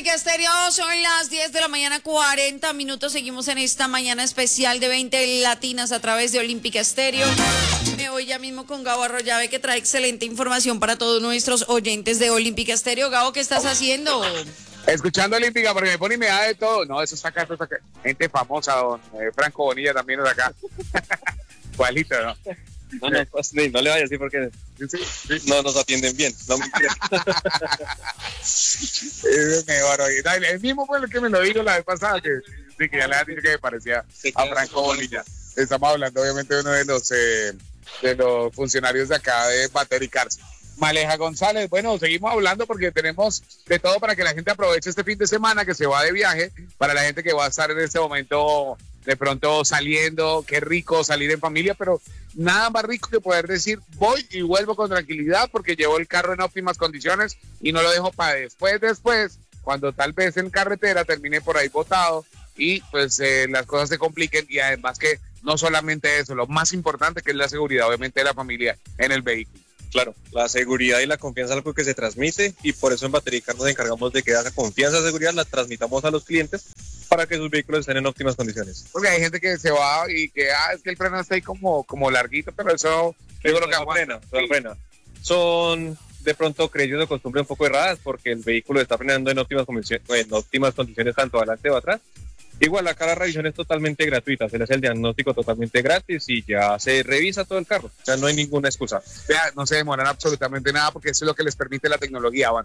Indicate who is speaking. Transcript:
Speaker 1: Olímpica Estéreo, son las 10 de la mañana, 40 minutos. Seguimos en esta mañana especial de 20 latinas a través de Olímpica Estéreo. Me voy ya mismo con Gabo Arroyave, que trae excelente información para todos nuestros oyentes de Olímpica Estéreo. Gabo, ¿qué estás haciendo?
Speaker 2: Escuchando Olímpica, porque me pone y me da de todo. No, eso está acá, eso está acá. Gente famosa, don Franco Bonilla también es acá. Igualito, ¿no?
Speaker 3: No, pues, no le vaya así porque no nos atienden bien. No,
Speaker 2: es mejor oír. El mismo fue el que me lo dijo la vez pasada, que ya le había dicho que me parecía a Franco Bonilla. Estamos hablando obviamente de uno de los funcionarios de acá de Bater y Cárcel. Maleja González, bueno, seguimos hablando porque tenemos de todo para que la gente aproveche este fin de semana que se va de viaje, para la gente que va a estar en este momento de pronto saliendo, qué rico salir en familia, pero nada más rico que poder decir voy y vuelvo con tranquilidad porque llevo el carro en óptimas condiciones y no lo dejo para después, cuando tal vez en carretera termine por ahí botado y pues las cosas se compliquen, y además que no solamente eso, lo más importante que es la seguridad obviamente de la familia en el vehículo.
Speaker 3: Claro, la seguridad y la confianza es algo que se transmite y por eso en Batericar nos encargamos de que esa confianza y seguridad la transmitamos a los clientes para que sus vehículos estén en óptimas condiciones.
Speaker 2: Porque hay gente que se va y que es que el freno está ahí como larguito, pero eso
Speaker 3: digo lo que frena. Son de pronto creencias o costumbres un poco erradas porque el vehículo está frenando en óptimas condiciones tanto adelante o atrás. Igual acá la revisión es totalmente gratuita, se le hace el diagnóstico totalmente gratis y ya se revisa todo el carro, o sea, no hay ninguna excusa.
Speaker 2: Vea, no se demoran absolutamente nada porque eso es lo que les permite la tecnología, Van.